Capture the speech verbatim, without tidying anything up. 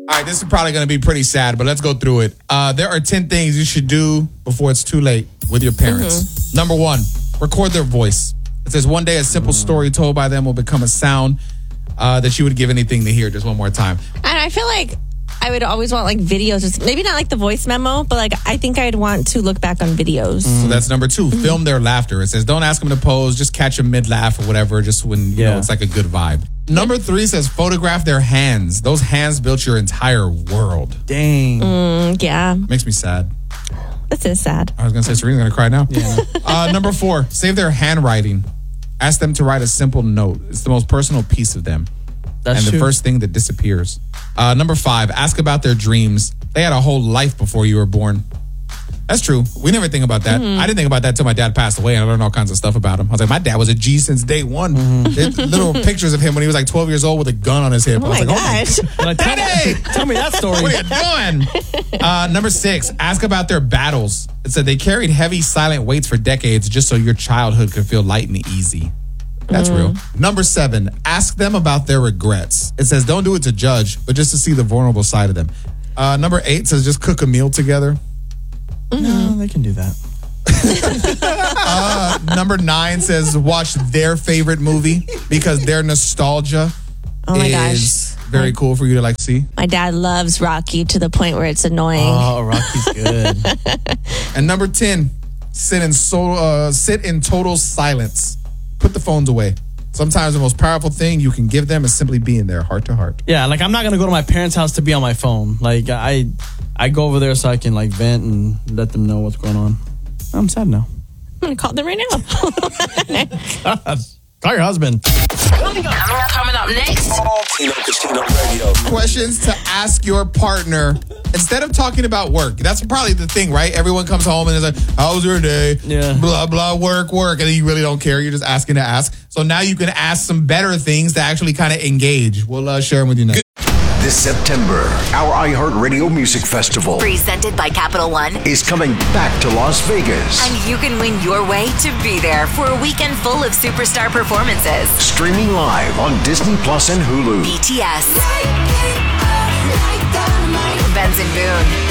All right, this is probably going to be pretty sad, but let's go through it. Uh, there are ten things you should do before it's too late with your parents. Mm-hmm. Number one, record their voice. It says one day a simple story told by them will become a sound uh, that you would give anything to hear. Just one more time. And I feel like I would always want like videos, maybe not like the voice memo, but like I think I'd want to look back on videos. Mm-hmm. So that's number two. Mm-hmm. Film their laughter. It says don't ask them to pose, just catch them mid laugh or whatever, just when you yeah. know it's like a good vibe. Number three says photograph their hands. Those hands built your entire world. Dang. Mm, yeah. Makes me sad. This is sad. I was going to say, Serena's going to cry now. Yeah. uh, number four, save their handwriting. Ask them to write a simple note. It's the most personal piece of them. That's and the true. first thing that disappears. Uh, number five, ask about their dreams. They had a whole life before you were born. That's true. We never think about that. Mm-hmm. I didn't think about that until my dad passed away and I learned all kinds of stuff about him. I was like, my dad was a G since day one. Mm-hmm. Little pictures of him when he was like twelve years old with a gun on his hip. Oh I was my like, gosh. oh my Daddy! Tell me that story. What are you doing? Uh, number six, ask about their battles. It said they carried heavy, silent weights for decades just so your childhood could feel light and easy. That's mm-hmm. real. Number seven, ask them about their regrets. It says don't do it to judge, but just to see the vulnerable side of them. Uh, number eight says just cook a meal together. Mm-hmm. No, they can do that. uh, number nine says watch their favorite movie because their nostalgia oh my is gosh. very cool for you to like see. My dad loves Rocky to the point where it's annoying. Oh, Rocky's good. And number ten, sit in so uh, sit in total silence. Put the phones away. Sometimes the most powerful thing you can give them is simply being there, heart to heart. Yeah, like I'm not gonna go to my parents' house to be on my phone. Like I, I go over there so I can like vent and let them know what's going on. I'm sad now. I'm gonna call them right now. God. Call your husband. Coming up, coming up next. Tino Casino Radio. Questions to ask your partner instead of talking about work. That's probably the thing, right? Everyone comes home and is like, "How was your day?" Yeah. Blah blah, work, work, and then you really don't care. You're just asking to ask. So now you can ask some better things to actually kind of engage. We'll uh, share them with you next. This September, our iHeartRadio Music Festival Presented by Capital One is coming back to Las Vegas. And you can win your way to be there for a weekend full of superstar performances. Streaming live on Disney Plus and Hulu. B T S. Benson Boone.